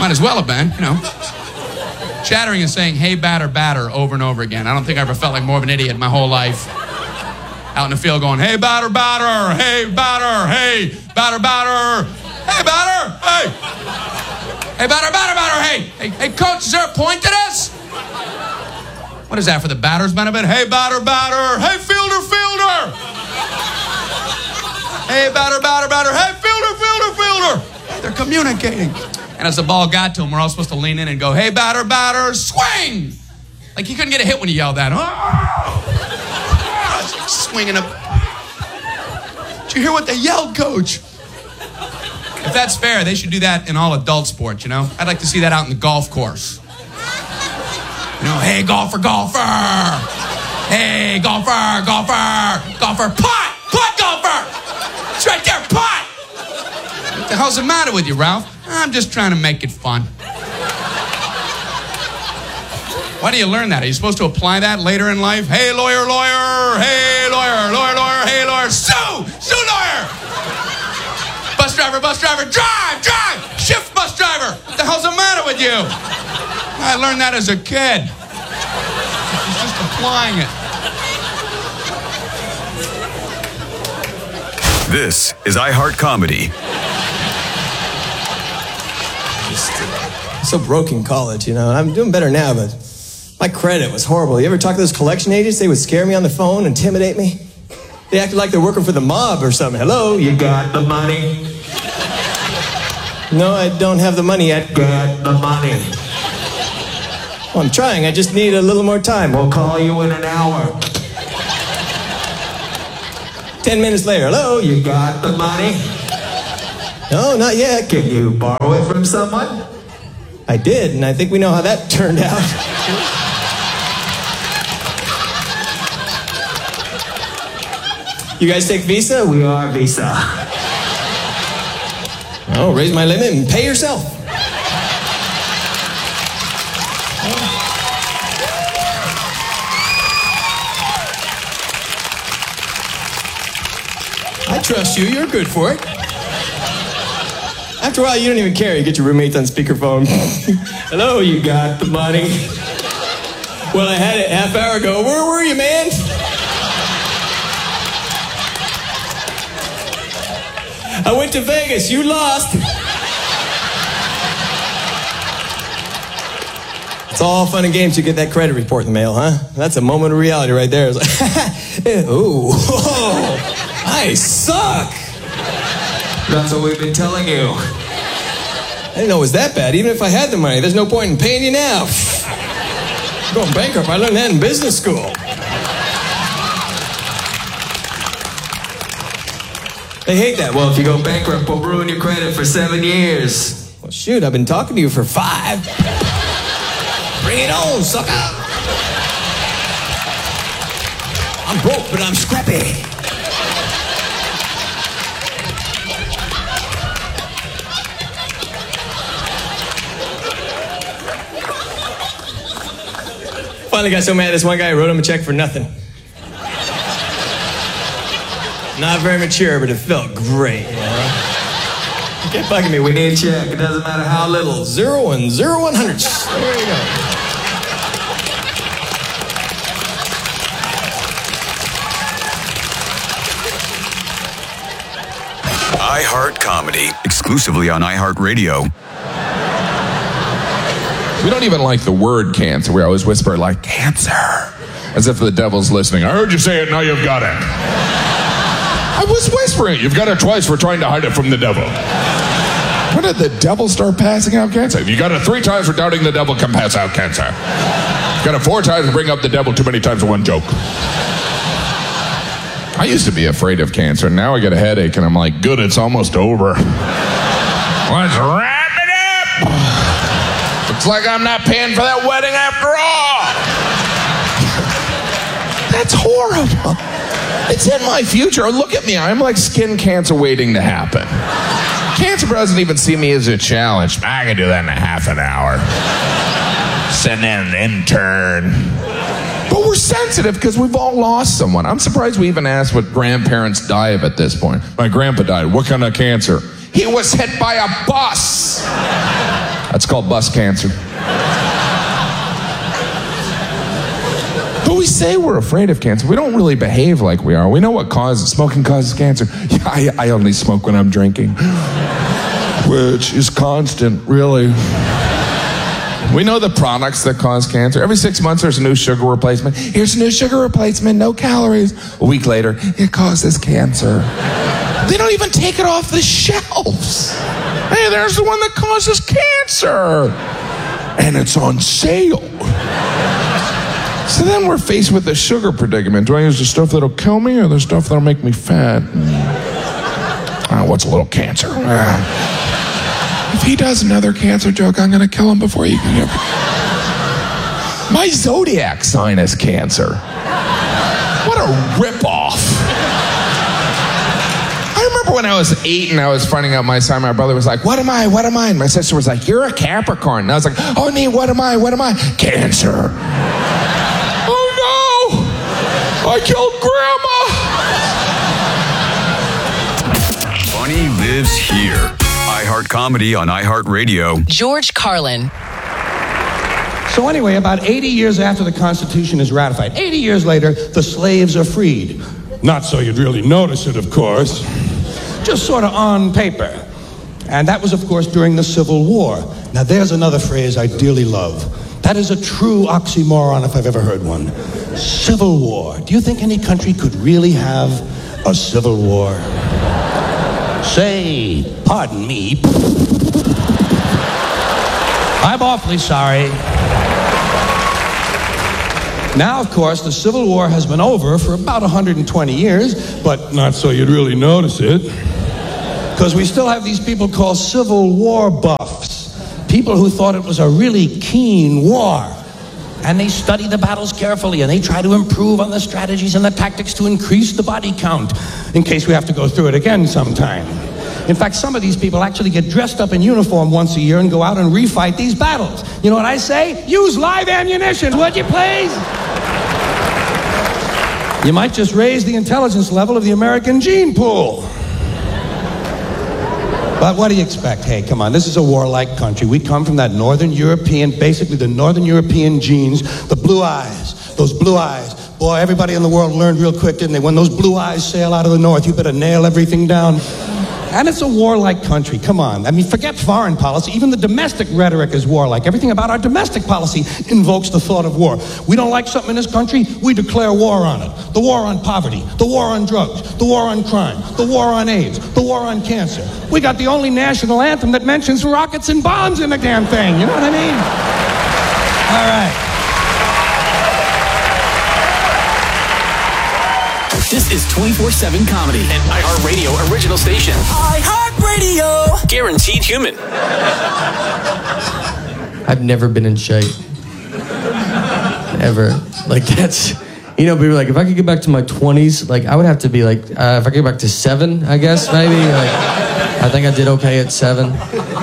Might as well have been, you know. Chattering is saying, hey, batter, batter, over and over again. I don't think I ever felt like more of an idiot my whole life. Out in the field going, hey, batter, batter, hey, batter, hey, batter, batter, hey, batter, hey. Hey, batter, batter, batter, hey. Hey, coach, is there a point to this? What is that, for the batter's benefit? Hey, batter, batter, hey, fielder, fielder. Hey, batter, batter, batter, hey, fielder, fielder, fielder. They're communicating. And as the ball got to him, we're all supposed to lean in and go, hey, batter, batter, swing. Like he couldn't get a hit when he yelled that. Oh! Like swinging up. Did you hear what they yelled, coach? If that's fair, they should do that in all adult sports, you know? I'd like to see that out in the golf course. You know, hey, golfer, golfer. Hey, golfer, golfer, golfer, putt, putt, golfer. It's right there, putt. What the hell's the matter with you, Ralph? I'm just trying to make it fun. Why do you learn that? Are you supposed to apply that later in life? Hey, lawyer, lawyer. Hey, lawyer, lawyer, lawyer. Hey, lawyer. Sue, sue, lawyer. Bus driver, drive, drive. Shift, bus driver. What the hell's the matter with you? I learned that as a kid. He's just applying it. This is iHeart Comedy. So broke in college, you know. I'm doing better now, but my credit was horrible. You ever talk to those collection agents? They would scare me on the phone, intimidate me. They acted like they're working for the mob or something. Hello, you got the money? No, I don't have the money yet. Got the money. Well, I'm trying. I just need a little more time. We'll call you in an hour. 10 minutes later. Hello, you got the money? No, not yet. Can you borrow it from someone? I did, and I think we know how that turned out. You guys take Visa? We are Visa. Oh, raise my limit and pay yourself. I trust you. You're good for it. After a while, you don't even care. You get your roommates on speakerphone. Hello, you got the money? Well, I had it half hour ago. Where were you, man? I went to Vegas. You lost. It's all fun and games. You get that credit report in the mail, huh? That's a moment of reality right there. It's like, ooh, I suck. That's what we've been telling you. I didn't know it was that bad. Even if I had the money, there's no point in paying you now. I'm going bankrupt. I learned that in business school. They hate that. Well, if you go bankrupt, we'll ruin your credit for 7 years. Well, shoot, I've been talking to you for 5. Bring it on, sucker. I'm broke, but I'm scrappy. Finally got so mad, this one guy wrote him a check for nothing. Not very mature, but it felt great, you know? Get bugging me, we need a check. It doesn't matter how little. 0 and 0 100. There you go. iHeart Comedy, exclusively on iHeartRadio. We don't even like the word cancer. We always whisper like, cancer, as if the devil's listening. I heard you say it, now you've got it. I was whispering it. You've got it twice. We're trying to hide it from the devil. When did the devil start passing out cancer? If you got it 3 times for doubting the devil, can pass out cancer. You got it 4 times to bring up the devil too many times in one joke. I used to be afraid of cancer. Now I get a headache and I'm like, good, it's almost over. Let's wrap it up. Looks like I'm not paying for that wedding after all. That's horrible. It's in my future. Look at me. I'm like skin cancer waiting to happen. Cancer doesn't even see me as a challenge. I can do that in a half an hour. Send in an intern. But we're sensitive because we've all lost someone. I'm surprised we even asked what grandparents die of at this point. My grandpa died. What kind of cancer? He was hit by a bus. That's called bus cancer. But we say we're afraid of cancer. We don't really behave like we are. We know what causes smoking causes cancer. Yeah, I only smoke when I'm drinking, which is constant, really. We know the products that cause cancer. Every 6 months, there's a new sugar replacement. Here's a new sugar replacement, no calories. A week later, it causes cancer. They don't even take it off the shelves. Hey, there's the one that causes cancer. And it's on sale. So then we're faced with the sugar predicament. Do I use the stuff that'll kill me or the stuff that'll make me fat? What's a little cancer? If he does another cancer joke, I'm going to kill him before you can get... My zodiac sign is Cancer. What a ripoff. I remember when I was 8 and I was finding out my sign, my brother was like, what am I? What am I? And my sister was like, you're a Capricorn. And I was like, oh, nee, what am I? What am I? Cancer. Oh, no. I killed Grandma. Funny lives here. iHeart Comedy on iHeart Radio. George Carlin. So anyway, about 80 years after the Constitution is ratified, 80 years later, the slaves are freed. Not so you'd really notice it, of course. Just sort of on paper. And that was, of course, during the Civil War. Now, there's another phrase I dearly love. That is a true oxymoron if I've ever heard one. Civil War. Do you think any country could really have a civil war? Say, pardon me. I'm awfully sorry. Now, of course, the Civil War has been over for about 120 years, but not so you'd really notice it. Because we still have these people called Civil War buffs. People who thought it was a really keen war. And they study the battles carefully, and they try to improve on the strategies and the tactics to increase the body count, in case we have to go through it again sometime. In fact, some of these people actually get dressed up in uniform once a year and go out and refight these battles. You know what I say? Use live ammunition, would you please? You might just raise the intelligence level of the American gene pool. But what do you expect? Hey, come on, this is a warlike country. We come from that Northern European, basically the Northern European genes, the blue eyes, those blue eyes. Boy, everybody in the world learned real quick, didn't they? When those blue eyes sail out of the north, you better nail everything down. And it's a warlike country, come on. I mean, forget foreign policy. Even the domestic rhetoric is warlike. Everything about our domestic policy invokes the thought of war. We don't like something in this country, we declare war on it. The war on poverty, the war on drugs, the war on crime, the war on AIDS, the war on cancer. We got the only national anthem that mentions rockets and bombs in the damn thing. You know what I mean? All right. This is 24/7 Comedy, an iHeartRadio original station. iHeartRadio! Guaranteed human. I've never been in shape. Ever. Like, that's... You know, people are like, if I could get back to my 20s, like, I would have to be like, if I could get back to 7, I guess, maybe. Like, I think I did okay at 7.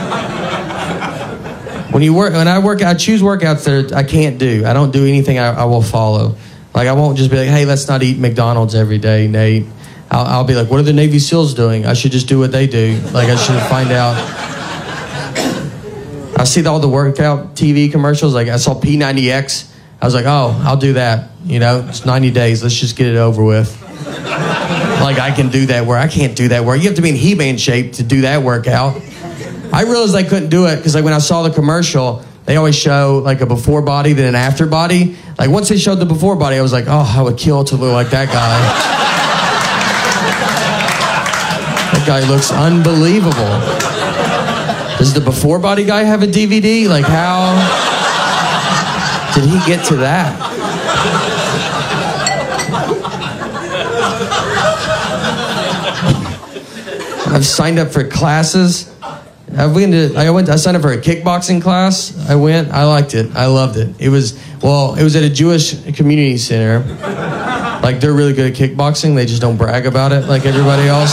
When I choose workouts that I can't do. I don't do anything I will follow. Like, I won't just be like, hey, let's not eat McDonald's every day, Nate. I'll be like, what are the Navy SEALs doing? I should just do what they do. Like, I should find out. I see all the workout TV commercials. Like, I saw P90X. I was like, oh, I'll do that. You know, it's 90 days. Let's just get it over with. Like, I can do that where I can't do that where you have to be in He-Man shape to do that workout. I realized I couldn't do it because, like, when I saw the commercial, they always show, like, a before body, then an after body. Like, once they showed the before body, I was like, oh, I would kill to look like that guy. That guy looks unbelievable. Does the before body guy have a DVD? Like, how did he get to that? I've signed up for classes. I signed up for a kickboxing class. I liked it. I loved it. It was at a Jewish community center. Like, they're really good at kickboxing. They just don't brag about it like everybody else.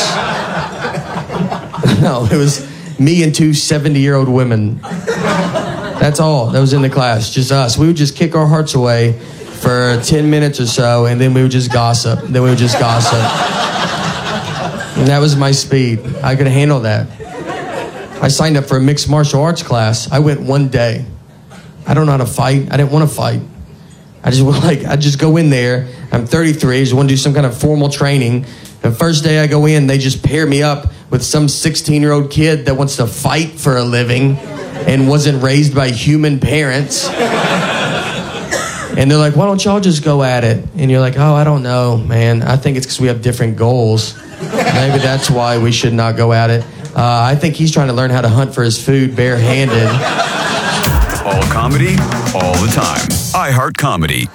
No, it was me and 2 70-year-old women. That's all that was in the class, just us. We would just kick our hearts away for 10 minutes or so, and then we would just gossip. And that was my speed. I could handle that. I signed up for a mixed martial arts class. I went one day. I don't know how to fight. I didn't want to fight. I just go in there. I'm 33. I just want to do some kind of formal training. The first day I go in, they just pair me up with some 16-year-old kid that wants to fight for a living and wasn't raised by human parents. And they're like, why don't y'all just go at it? And you're like, oh, I don't know, man. I think it's because we have different goals. Maybe that's why we should not go at it. I think he's trying to learn how to hunt for his food barehanded. All comedy, all the time. iHeart Comedy.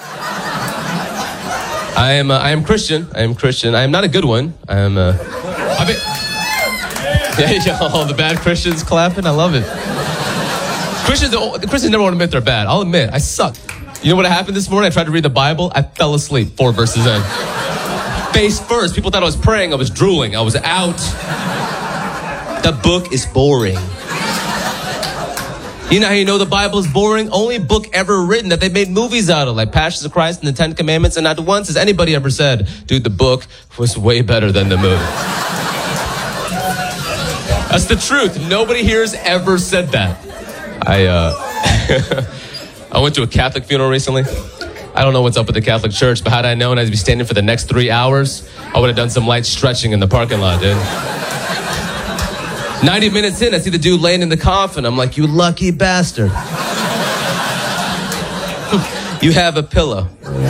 I am Christian. I am Christian. I am not a good one. I am all the bad Christians clapping. I love it. Christians never want to admit they're bad. I'll admit, I suck. You know what happened this morning? I tried to read the Bible. I fell asleep 4 verses in. Face first. People thought I was praying. I was drooling. I was out. The book is boring. You know how you know the Bible is boring? Only book ever written that they made movies out of, like Passions of Christ and the 10 Commandments, and not once has anybody ever said, dude, the book was way better than the movie. That's the truth. Nobody here has ever said that. I went to a Catholic funeral recently. I don't know what's up with the Catholic Church, but had I known I'd be standing for the next 3 hours, I would have done some light stretching in the parking lot, dude. 90 minutes in, I see the dude laying in the coffin. I'm like, you lucky bastard. You have a pillow.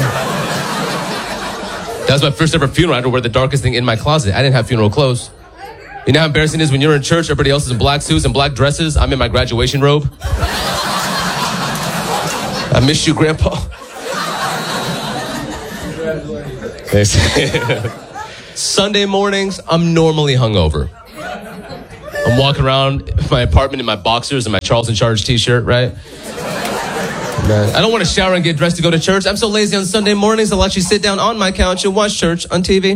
That was my first ever funeral. I had to wear the darkest thing in my closet. I didn't have funeral clothes. You know how embarrassing it is when you're in church, everybody else is in black suits and black dresses. I'm in my graduation robe. I miss you, Grandpa. Sunday mornings, I'm normally hungover. I'm walking around my apartment in my boxers and my Charles in Charge t-shirt, right? I don't want to shower and get dressed to go to church. I'm so lazy on Sunday mornings, I'll actually sit down on my couch and watch church on TV.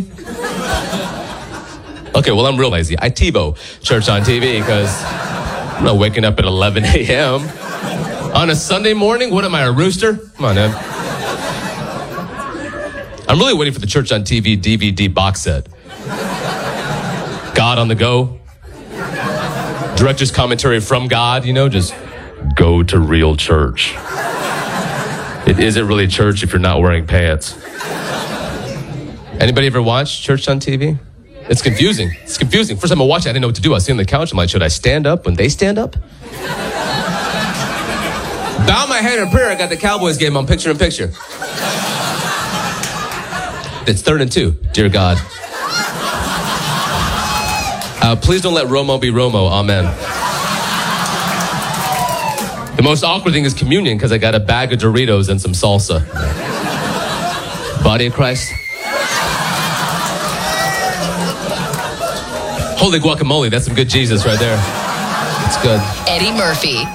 Okay, well, I'm real lazy. I TiVo church on TV because I'm not waking up at 11 a.m. On a Sunday morning. What am I, a rooster? Come on, man. I'm really waiting for the church on TV DVD box set. God on the go. Director's commentary from God, you know, just go to real church. It isn't really church if you're not wearing pants. Anybody ever watch church on TV? It's confusing. It's confusing. First time I watched it, I didn't know what to do. I was sitting on the couch. I'm like, should I stand up when they stand up? Bow my head in prayer. I got the Cowboys game on picture in picture. It's 3rd and 2. Dear God. Please don't let Romo be Romo. Amen. The most awkward thing is communion because I got a bag of Doritos and some salsa. Body of Christ. Holy guacamole. That's some good Jesus right there. It's good. Eddie Murphy.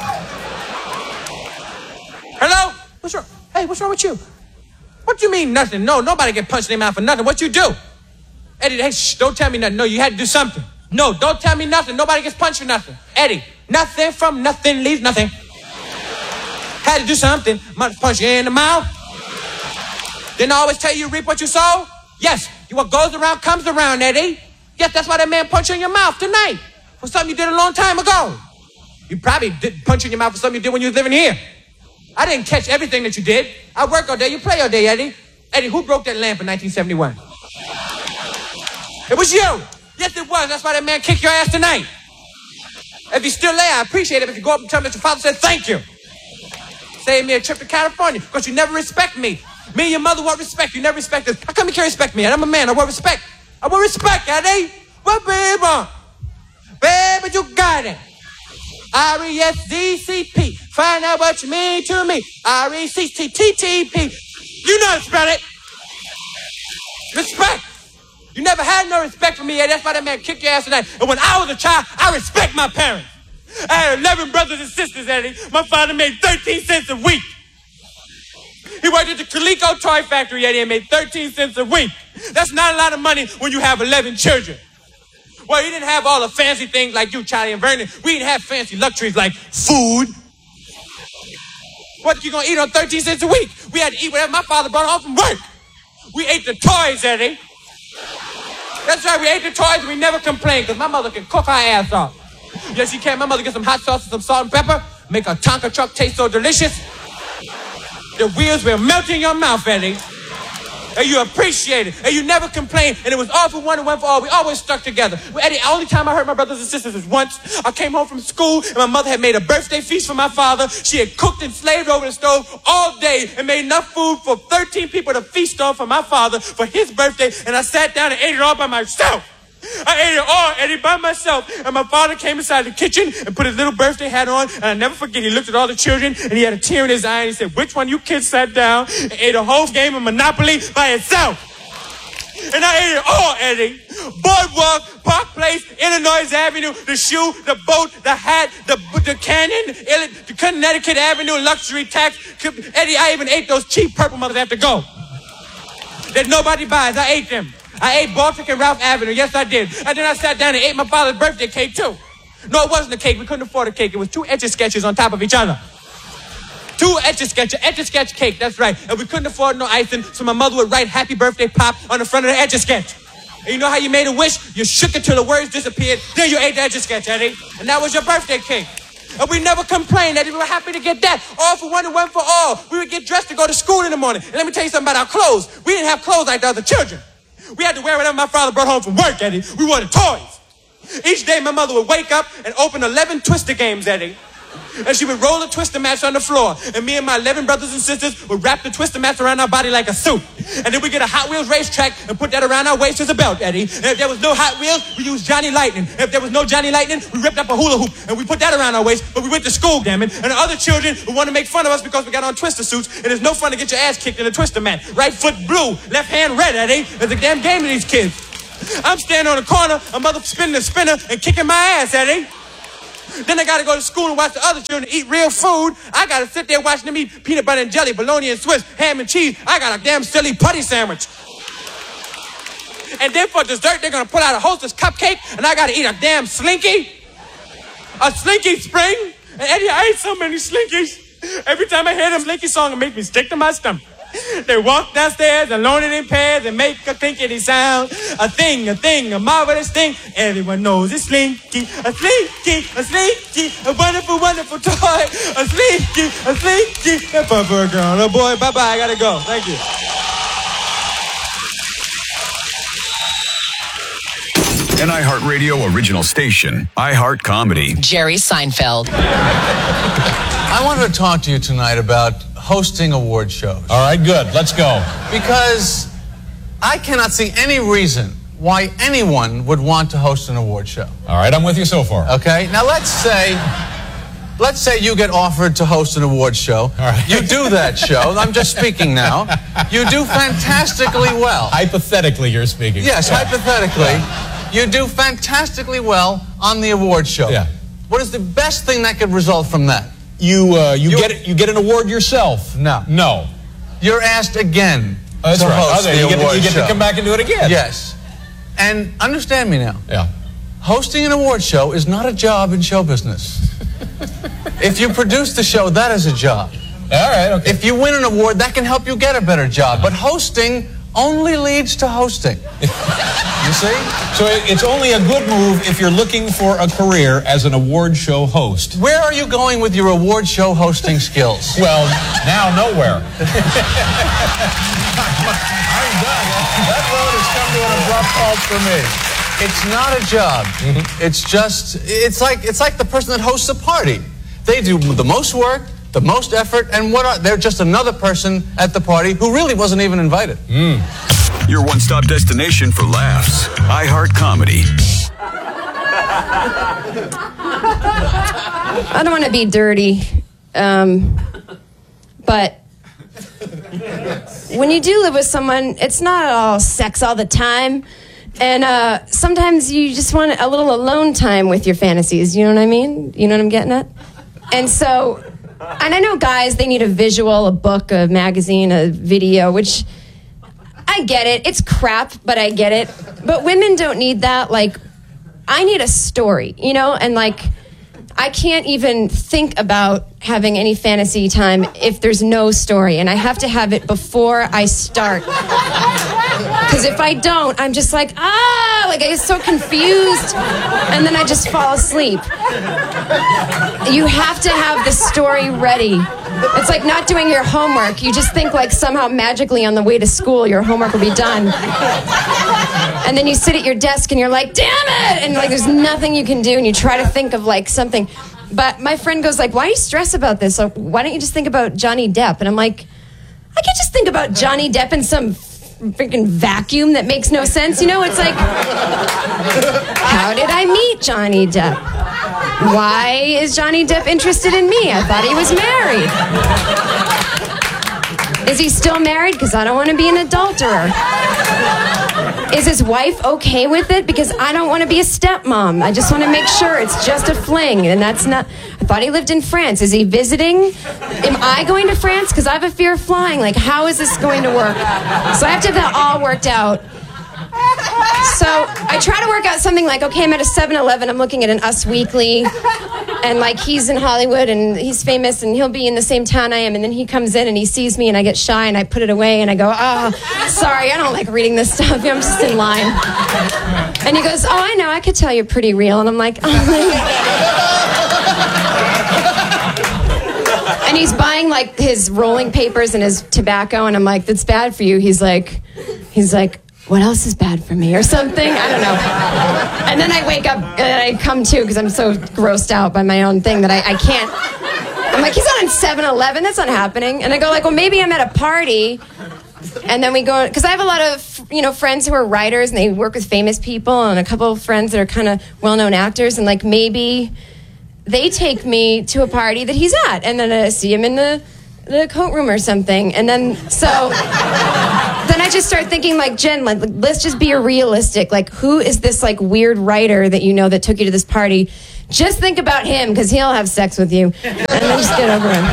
Hello? What's wrong? Hey, what's wrong with you? What do you mean nothing? No, nobody get punched in the mouth for nothing. What you do? Eddie, hey, shh, don't tell me nothing. No, you had to do something. No, don't tell me nothing. Nobody gets punched for nothing. Eddie, nothing from nothing leaves nothing. Had to do something. Might punch you in the mouth. Didn't I always tell you reap what you sow? Yes, what goes around comes around, Eddie. Yes, that's why that man punched you in your mouth tonight. For something you did a long time ago. You probably did punch you in your mouth for something you did when you was living here. I didn't catch everything that you did. I work all day, you play all day, Eddie. Eddie, who broke that lamp in 1971? It was you. Yes, it was. That's why that man kicked your ass tonight. If you're still there, I appreciate it if you go up and tell me that your father said thank you. Save me a trip to California because you never respect me. Me and your mother won't respect you. Never respect us. How come you can't respect me? I'm a man. I want respect. I want respect, Eddie. What baby? Baby, you got it. R-E-S-D-C-P. Find out what you mean to me. R-E-C-T-T-T-P. You know how to spell it. Respect. You never had no respect for me, Eddie. That's why that man kicked your ass tonight. And when I was a child, I respect my parents. I had 11 brothers and sisters, Eddie. My father made 13 cents a week. He worked at the Coleco toy factory, Eddie, and made 13 cents a week. That's not a lot of money when you have 11 children. Well, he didn't have all the fancy things like you, Charlie and Vernon. We didn't have fancy luxuries like food. What you gonna eat on 13 cents a week? We had to eat whatever my father brought home from work. We ate the toys, Eddie. That's right, we ate the toys and we never complained because my mother can cook her ass off. Yes, you can. My mother get some hot sauce and some salt and pepper. Make a Tonka truck taste so delicious. The wheels will melt in your mouth, Eddie. And you appreciate it. And you never complain. And it was all for one and one for all. We always stuck together. Well, Eddie, the only time I hurt my brothers and sisters was once. I came home from school and my mother had made a birthday feast for my father. She had cooked and slaved over the stove all day and made enough food for 13 people to feast on for my father for his birthday. And I sat down and ate it all by myself. I ate it all, Eddie, by myself. And my father came inside the kitchen and put his little birthday hat on. And I never forget, he looked at all the children and he had a tear in his eye. And he said, which one of you kids sat down and ate a whole game of Monopoly by itself? And I ate it all, Eddie. Boardwalk, Park Place, Illinois Avenue, the shoe, the boat, the hat, the cannon, the Connecticut Avenue, luxury tax. Eddie, I even ate those cheap purple mothers after go that nobody buys. I ate them. I ate Baltic and Ralph Avenue. Yes, I did. And then I sat down and ate my father's birthday cake, too. No, it wasn't a cake. We couldn't afford a cake. It was 2 Etch-a-Sketches on top of each other. 2 Etch-a-Sketch cake, that's right. And we couldn't afford no icing, so my mother would write Happy Birthday Pop on the front of the Etch-a-Sketch. And you know how you made a wish? You shook it till the words disappeared. Then you ate the Etch-a-Sketch, Eddie. And that was your birthday cake. And we never complained, Eddie. We were happy to get that. All for one and one for all. We would get dressed to go to school in the morning. And let me tell you something about our clothes. We didn't have clothes like the other children. We had to wear whatever my father brought home from work, Eddie. We wanted toys. Each day, my mother would wake up and open 11 Twister games, Eddie. And she would roll a Twister match on the floor. And me and my 11 brothers and sisters would wrap the Twister match around our body like a suit. And then we get a Hot Wheels racetrack and put that around our waist as a belt, Eddie. And if there was no Hot Wheels, we used Johnny Lightning. And if there was no Johnny Lightning, we ripped up a hula hoop and we put that around our waist. But we went to school, damn it. And the other children would want to make fun of us because we got on Twister suits. And it's no fun to get your ass kicked in a Twister match. Right foot blue, left hand red, Eddie. It's a damn game to these kids. I'm standing on the corner, a mother spinning the spinner and kicking my ass, Eddie. Then I got to go to school and watch the other children eat real food. I got to sit there watching them eat peanut butter and jelly, bologna and Swiss, ham and cheese. I got a damn silly putty sandwich. And then for dessert, they're going to put out a Hostess cupcake, and I got to eat a damn Slinky. A Slinky Spring. And Eddie, I ate so many Slinkies. Every time I hear them Slinky song, it makes me stick to my stomach. They walk downstairs alone in pairs and make a clinkety sound. A thing, a marvelous thing. Everyone knows it's Slinky, a wonderful, wonderful toy. A Slinky, a purple girl. Oh boy, bye-bye, I gotta go. Thank you. An iHeartRadio original station, iHeart Comedy. Jerry Seinfeld. I wanted to talk to you tonight about hosting award shows. All right, good. Let's go. Because I cannot see any reason why anyone would want to host an award show. All right, I'm with you so far. Okay, now let's say you get offered to host an award show. All right. You do that show. I'm just speaking now. You do fantastically well. Hypothetically, you're speaking. Yes, hypothetically. Yeah. You do fantastically well on the award show. Yeah. What is the best thing that could result from that? You get an award yourself. No. You're asked again that's to right. host the award you get show. to come back and do it again. Yes. And understand me now. Yeah. Hosting an award show is not a job in show business. If you produce the show, that is a job. All right, okay. If you win an award, that can help you get a better job. But hosting only leads to hosting. You see? So it's only a good move if you're looking for a career as an award show host. Where are you going with your award show hosting skills? Well, now nowhere. I'm done. That road has come to an abrupt halt for me. It's not a job. Mm-hmm. It's like the person that hosts a party. They do the most work, the most effort, and they're just another person at the party who really wasn't even invited. Your one-stop destination for laughs. iHeart Comedy. I don't want to be dirty, but when you do live with someone, it's not all sex all the time. And sometimes you just want a little alone time with your fantasies. You know what I mean? You know what I'm getting at? And so, and I know guys, they need a visual, a book, a magazine, a video, which I get it. It's crap, but I get it. But women don't need that. Like, I need a story, you know? And like, I can't even think about having any fantasy time if there's no story, and I have to have it before I start. Because if I don't, I'm just like I get so confused, and then I just fall asleep. You have to have the story ready. It's like not doing your homework. You just think like somehow magically on the way to school your homework will be done. And then you sit at your desk and you're like, damn it! And like there's nothing you can do, and you try to think of like something. But my friend goes like, why do you stress about this? So why don't you just think about Johnny Depp? And I'm like, I can't just think about Johnny Depp in some freaking vacuum that makes no sense. You know, it's like, how did I meet Johnny Depp? Why is Johnny Depp interested in me? I thought he was married. Is he still married? Because I don't want to be an adulterer. Is his wife okay with it? Because I don't want to be a stepmom. I just want to make sure it's just a fling. And that's not... I thought he lived in France. Is he visiting? Am I going to France? Because I have a fear of flying. Like, how is this going to work? So I have to have that all worked out. So I try to work out something like, okay, I'm at a 7-Eleven. I'm looking at an Us Weekly. And, like, he's in Hollywood, and he's famous, and he'll be in the same town I am. And then he comes in, and he sees me, and I get shy, and I put it away, and I go, sorry, I don't like reading this stuff. I'm just in line. And he goes, I know, I could tell you're pretty real. And I'm like, And he's buying, like, his rolling papers and his tobacco, and I'm like, that's bad for you. He's like, what else is bad for me or something? I don't know. And then I wake up and I come to because I'm so grossed out by my own thing that I can't. I'm like, he's not in 7-Eleven. That's not happening. And I go like, well, maybe I'm at a party. And then we go, because I have a lot of, friends who are writers and they work with famous people, and a couple of friends that are kind of well-known actors, and like maybe they take me to a party that he's at, and then I see him in the coat room or something. And then then I just start thinking like, Jen, like, let's just be realistic. Like, who is this like weird writer that that took you to this party? Just think about him, because he'll have sex with you, and then just get over him.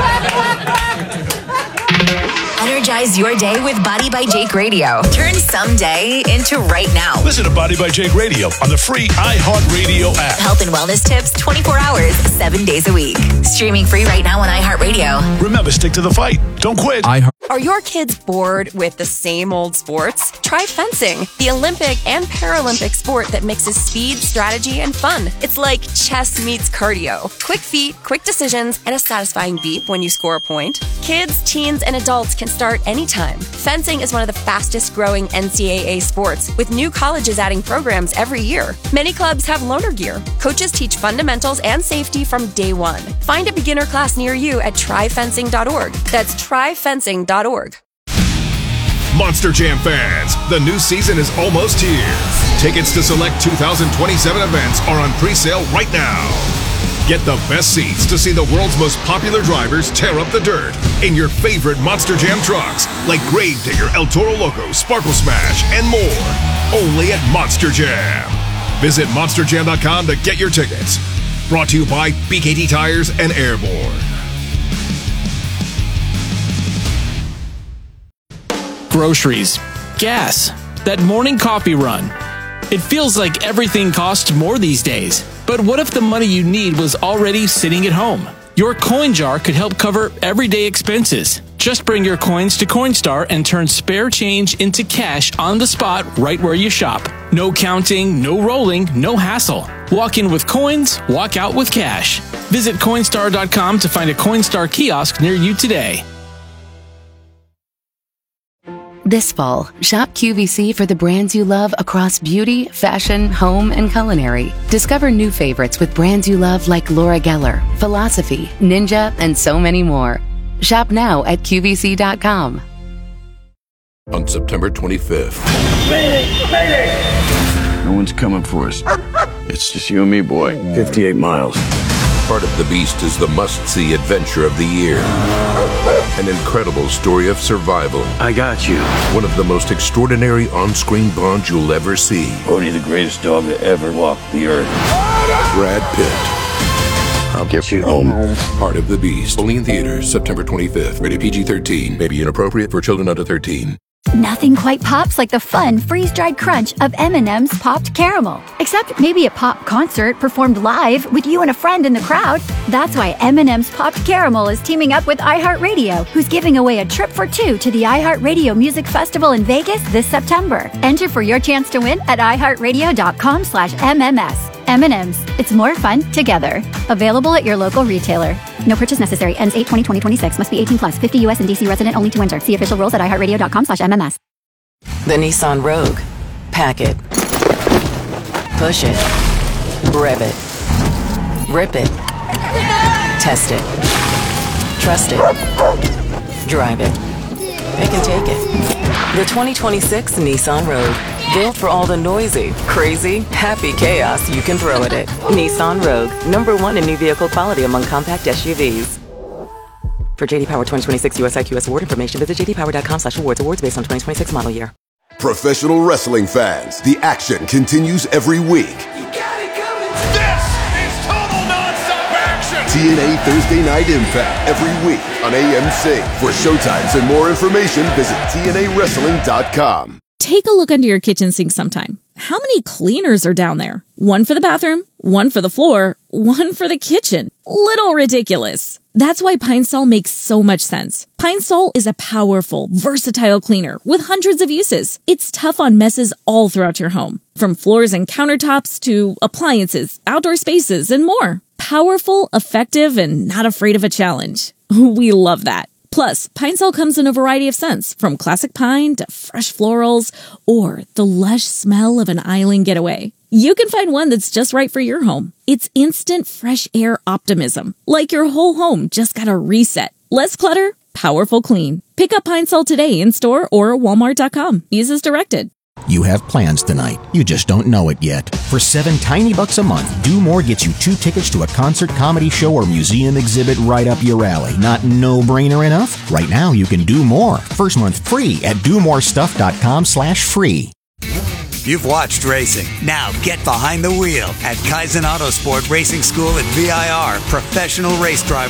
Energize your day with Body by Jake Radio. Turn someday into right now. Listen to Body by Jake Radio on the free iHeartRadio app. Health and wellness tips 24 hours, 7 days a week. Streaming free right now on iHeartRadio. Remember, stick to the fight. Don't quit. Are your kids bored with the same old sports? Try fencing, the Olympic and Paralympic sport that mixes speed, strategy, and fun. It's like chess meets cardio. Quick feet, quick decisions, and a satisfying beep when you score a point. Kids, teens, and adults can start anytime. Fencing is one of the fastest growing NCAA sports, with new colleges adding programs every year. Many clubs have loaner gear. Coaches teach fundamentals and safety from day one. Find a beginner class near you at tryfencing.org. That's tryfencing.org. Monster Jam fans, the new season is almost here. Tickets to select 2027 events are on pre-sale right now. Get the best seats to see the world's most popular drivers tear up the dirt in your favorite Monster Jam trucks, like Gravedigger, El Toro Loco, Sparkle Smash, and more. Only at Monster Jam. Visit monsterjam.com to get your tickets. Brought to you by BKT Tires and Airborne. Groceries, gas, that morning coffee run. It feels like everything costs more these days. But what if the money you need was already sitting at home? Your coin jar could help cover everyday expenses. Just bring your coins to Coinstar and turn spare change into cash on the spot right where you shop. No counting, no rolling, no hassle. Walk in with coins, walk out with cash. Visit Coinstar.com to find a Coinstar kiosk near you today. This fall, shop QVC for the brands you love across beauty, fashion, home, and culinary. Discover new favorites with brands you love like Laura Geller, Philosophy, Ninja, and so many more. Shop now at QVC.com. On September 25th. No one's coming for us. It's just you and me, boy. 58 miles. Part of the Beast is the must-see adventure of the year. An incredible story of survival. I got you. One of the most extraordinary on-screen bonds you'll ever see. Only the greatest dog that ever walked the earth. Brad Pitt. I'll get you home. Part of the Beast. Only in theaters September 25th. Rated PG-13. May be inappropriate for children under 13. Nothing quite pops like the fun freeze-dried crunch of M&M's Popped Caramel. Except maybe a pop concert performed live with you and a friend in the crowd. That's why M&M's Popped Caramel is teaming up with iHeartRadio, who's giving away a trip for two to the iHeartRadio Music Festival in Vegas this September. Enter for your chance to win at iHeartRadio.com/MMS. M&M's. It's more fun together. Available at your local retailer. No purchase necessary. Ends 8/20/2026. Must be 18 plus. 50 U.S. and D.C. resident only to enter. See official rules at iHeartRadio.com/MMS. The Nissan Rogue. Pack it. Push it. Rev it. Rip it. Test it. Trust it. Drive it. Pick and take it. The 2026 Nissan Rogue. Built for all the noisy, crazy, happy chaos you can throw at it. Nissan Rogue. #1 in new vehicle quality among compact SUVs. For J.D. Power 2026 US IQS award information, visit jdpower.com/awards. Awards based on 2026 model year. Professional wrestling fans, the action continues every week. TNA Thursday Night Impact every week on AMC. For showtimes and more information, visit TNAWrestling.com. Take a look under your kitchen sink sometime. How many cleaners are down there? One for the bathroom, one for the floor, one for the kitchen. Little ridiculous. That's why Pine Sol makes so much sense. Pine Sol is a powerful, versatile cleaner with hundreds of uses. It's tough on messes all throughout your home, from floors and countertops to appliances, outdoor spaces, and more. Powerful, effective, and not afraid of a challenge. We love that. Plus, Pine Sol comes in a variety of scents, from classic pine to fresh florals, or the lush smell of an island getaway. You can find one that's just right for your home. It's instant fresh air optimism, like your whole home just got a reset. Less clutter, powerful clean. Pick up Pine Sol today in store or Walmart.com. Use as directed. You have plans tonight. You just don't know it yet. For $7 tiny bucks a month, Do More gets you 2 tickets to a concert, comedy show, or museum exhibit right up your alley. Not no-brainer enough? Right now, you can do more. First month free at domorestuff.com/free. You've watched racing. Now get behind the wheel at Kaizen Autosport Racing School at VIR. Professional race drivers